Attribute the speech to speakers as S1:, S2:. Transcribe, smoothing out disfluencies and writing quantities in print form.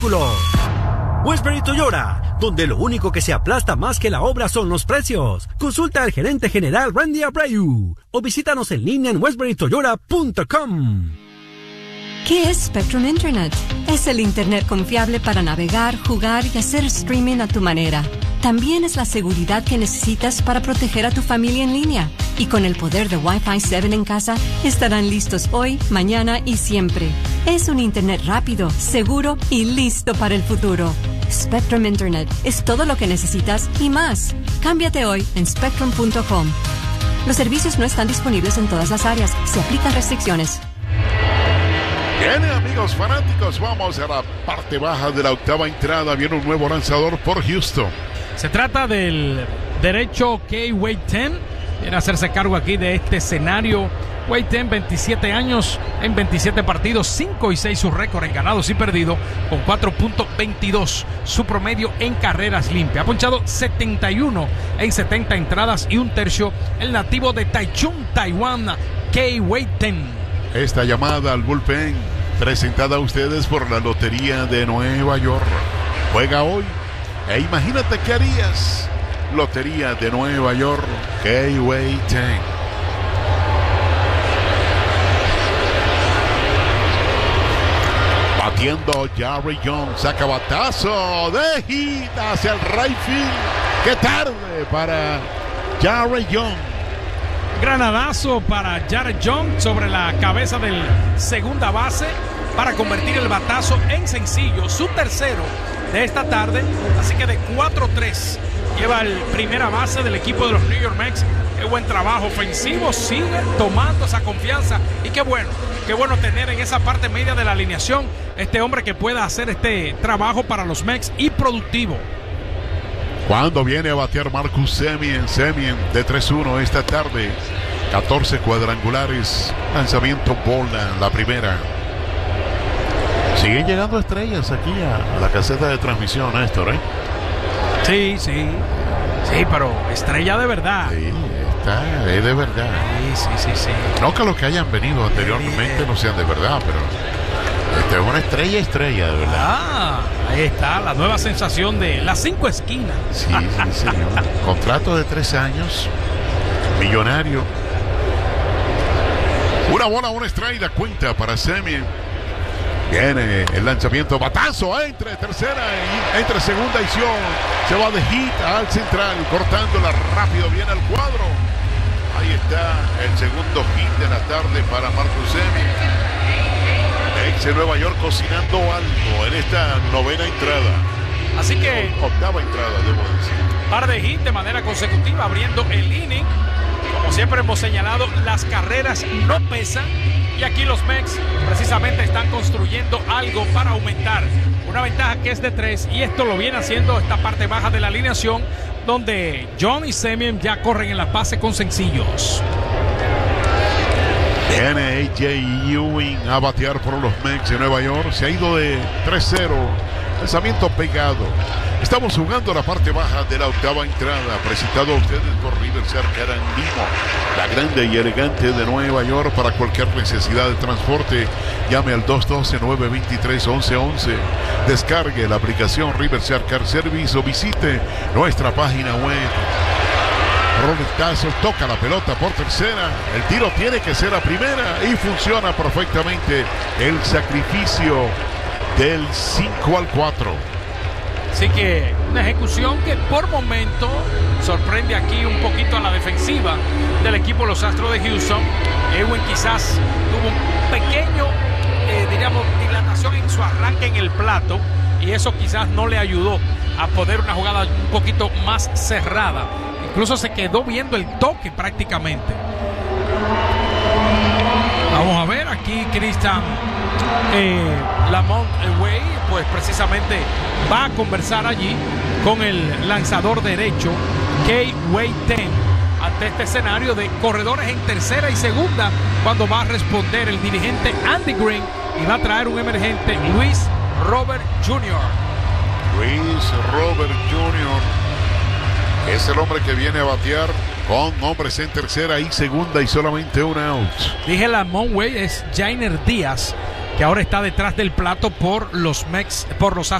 S1: Westbury Toyota, donde lo único que se aplasta más que la obra son los precios. Consulta al gerente general Randy Abreu o visítanos en línea en westburytoyota.com.
S2: ¿Qué es Spectrum Internet? Es el Internet confiable para navegar, jugar y hacer streaming a tu manera. También es la seguridad que necesitas para proteger a tu familia en línea. Y con el poder de Wi-Fi 7 en casa, estarán listos hoy, mañana y siempre. Es un Internet rápido, seguro y listo para el futuro. Spectrum Internet es todo lo que necesitas y más. Cámbiate hoy en spectrum.com. Los servicios no están disponibles en todas las áreas. Se aplican restricciones.
S3: Bien, amigos fanáticos, vamos a la parte baja de la octava entrada. Viene un nuevo lanzador por Houston.
S4: Se trata del derecho Wade 10. Viene a hacerse cargo aquí de este escenario. Wade 10, 27 años en 27 partidos, 5-6 su récord en ganados y perdidos, con 4.22 su promedio en carreras limpias. Ha ponchado 71 en 70 entradas y un tercio. El nativo de Taichung, Taiwán, Wade 10.
S3: Esta llamada al bullpen, presentada a ustedes por la Lotería de Nueva York. Juega hoy e imagínate qué harías. Lotería de Nueva York, Wade 10. Batiendo Jarry Jones, saca batazo de hit hacia el right field. ¡Qué tarde para Jarry Jones!
S4: Granadazo para Jared Young sobre la cabeza del segunda base para convertir el batazo en sencillo, su tercero de esta tarde. Así que de 4-3 lleva el primera base del equipo de los New York Mets. Qué buen trabajo ofensivo, sigue tomando esa confianza y qué bueno tener en esa parte media de la alineación este hombre que pueda hacer este trabajo para los Mets y productivo.
S3: Cuando viene a batear Marcus Semien de 3-1 esta tarde, 14 cuadrangulares, lanzamiento bola, la primera. Siguen llegando estrellas aquí a la caseta de transmisión, Néstor, ¿eh?
S4: Sí, pero estrella de verdad.
S3: Sí, es de verdad.
S4: Sí.
S3: No que los que hayan venido anteriormente no sean de verdad, pero esta es una estrella de verdad.
S4: Ahí está la nueva sensación de las 5 esquinas.
S3: Sí. Un contrato de 3 años, millonario. Una bola, una strike, la cuenta para Semien. Viene el lanzamiento, batazo entre tercera y entre segunda y se va de hit al central, cortándola rápido, viene al cuadro. Ahí está el segundo hit de la tarde para Marcus Semien. Ex Nueva York cocinando algo en esta novena entrada.
S4: Así que
S3: octava entrada, debo decir.
S4: Par de hits de manera consecutiva, abriendo el inning. Como siempre hemos señalado, las carreras no pesan. Y aquí los Mets precisamente están construyendo algo para aumentar una ventaja que es de 3. Y esto lo viene haciendo esta parte baja de la alineación, donde John y Semien ya corren en la base con sencillos.
S3: Viene A.J. Ewing a batear por los Mets de Nueva York. Se ha ido de 3-0. Lanzamiento pegado. Estamos jugando la parte baja de la octava entrada. Presentado a ustedes por Riverside Carandino, la grande y elegante de Nueva York. Para cualquier necesidad de transporte, llame al 212-923-1111. Descargue la aplicación Riverside Car Service o visite nuestra página web. Roletazo, toca la pelota por tercera. El tiro tiene que ser a primera y funciona perfectamente el sacrificio del 5-4.
S4: Así que una ejecución que por momento sorprende aquí un poquito a la defensiva del equipo de los Astros de Houston. Ewing quizás tuvo un pequeño, dilatación en su arranque en el plato, y eso quizás no le ayudó a poder una jugada un poquito más cerrada. Incluso se quedó viendo el toque prácticamente. Vamos a ver aquí Christian Lamont Way, pues precisamente va a conversar allí con el lanzador derecho Wade 10 ante este escenario de corredores en tercera y segunda, cuando va a responder el dirigente Andy Green y va a traer un emergente, Luis Robert Jr.
S3: Luis Robert Jr. es el hombre que viene a batear con hombres en tercera y segunda y solamente un out.
S4: Dije Lamont Way, es Jainer Díaz, que ahora está detrás del plato por los Mets, por los